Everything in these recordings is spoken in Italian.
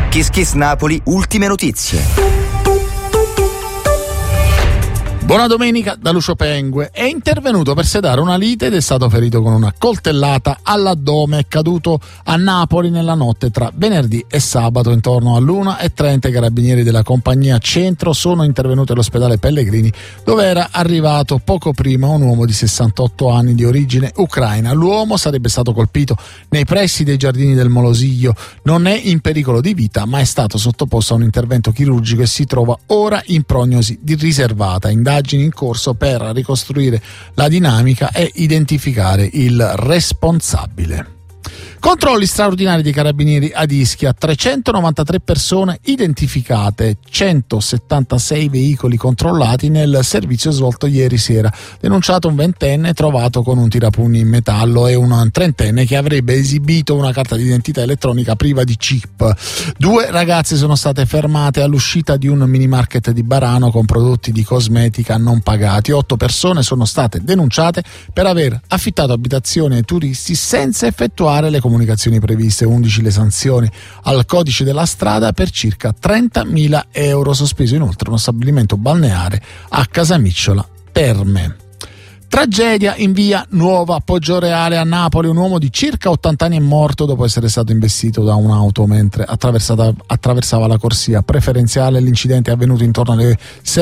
Kiss Kiss Napoli, ultime notizie. Buona domenica da Lucio Pengue. È intervenuto per sedare una lite ed è stato ferito con una coltellata all'addome. È caduto a Napoli nella notte tra venerdì e sabato intorno all'1:30. I carabinieri della compagnia Centro sono intervenuti all'ospedale Pellegrini, dove era arrivato poco prima un uomo di 68 anni di origine ucraina. L'uomo sarebbe stato colpito nei pressi dei giardini del Molosiglio. Non è in pericolo di vita, ma è stato sottoposto a un intervento chirurgico e si trova ora in prognosi riservata. Indagini in corso per ricostruire la dinamica e identificare il responsabile. Controlli straordinari dei carabinieri ad Ischia, 393 persone identificate, 176 veicoli controllati nel servizio svolto ieri sera. Denunciato un ventenne trovato con un tirapugni in metallo e un trentenne che avrebbe esibito una carta d'identità elettronica priva di chip. 2 ragazze sono state fermate all'uscita di un mini market di Barano con prodotti di cosmetica non pagati. 8 persone sono state denunciate per aver affittato abitazioni ai turisti senza effettuare le comunicazioni previste. 11 le sanzioni al codice della strada per circa 30.000 euro. Sospeso inoltre uno stabilimento balneare a Casamicciola Terme. Tragedia in via Nuova Poggioreale a Napoli. Un uomo di circa 80 anni è morto dopo essere stato investito da un'auto mentre attraversava la corsia preferenziale. L'incidente è avvenuto intorno alle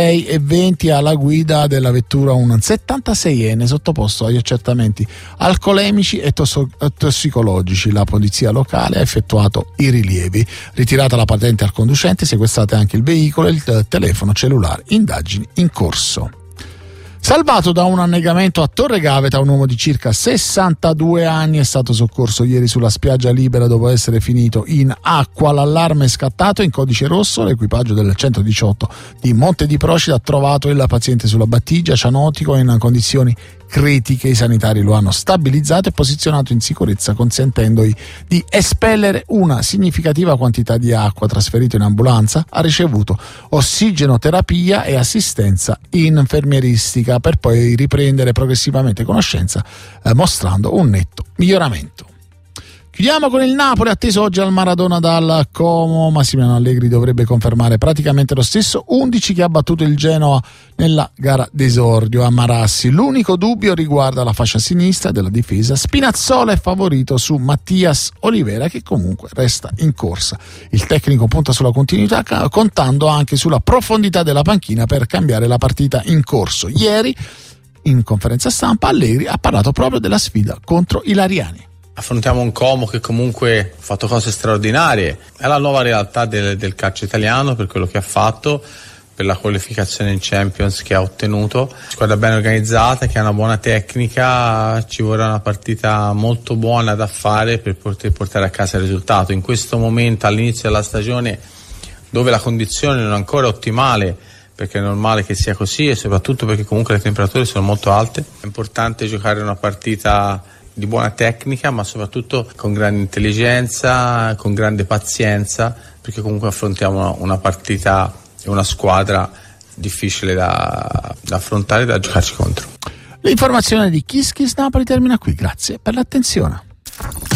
6:20. Alla guida della vettura un 76enne sottoposto agli accertamenti alcolemici e tossicologici. La polizia locale ha effettuato i rilievi. Ritirata la patente al conducente, sequestrate anche il veicolo e il telefono cellulare. Indagini in corso. Salvato da un annegamento a Torre Gaveta, un uomo di circa 62 anni è stato soccorso ieri sulla spiaggia libera dopo essere finito in acqua. L'allarme è scattato in codice rosso. L'equipaggio del 118 di Monte di Procida ha trovato il paziente sulla battigia cianotico in condizioni critiche. I sanitari lo hanno stabilizzato e posizionato in sicurezza, consentendogli di espellere una significativa quantità di acqua. Trasferito in ambulanza, ha ricevuto ossigenoterapia e assistenza infermieristica per poi riprendere progressivamente conoscenza, mostrando un netto miglioramento. Chiudiamo con il Napoli, atteso oggi al Maradona dal Como. Massimiliano Allegri dovrebbe confermare praticamente lo stesso 11 che ha battuto il Genoa nella gara d'esordio a Marassi. L'unico dubbio riguarda la fascia sinistra della difesa. Spinazzola è favorito su Mattias Olivera, che comunque resta in corsa. Il tecnico punta sulla continuità, contando anche sulla profondità della panchina per cambiare la partita in corso. Ieri, in conferenza stampa, Allegri ha parlato proprio della sfida contro i Lariani. Affrontiamo un Como che comunque ha fatto cose straordinarie, è la nuova realtà del calcio italiano per quello che ha fatto, per la qualificazione in Champions che ha ottenuto. Squadra ben organizzata, che ha una buona tecnica, ci vorrà una partita molto buona da fare per poter portare a casa il risultato. In questo momento, all'inizio della stagione, dove la condizione non è ancora ottimale, perché è normale che sia così e soprattutto perché comunque le temperature sono molto alte, è importante giocare una partita di buona tecnica, ma soprattutto con grande intelligenza, con grande pazienza, perché comunque affrontiamo una partita e una squadra difficile da affrontare e da giocarci contro. L'informazione di Kiss Kiss Napoli termina qui, grazie per l'attenzione.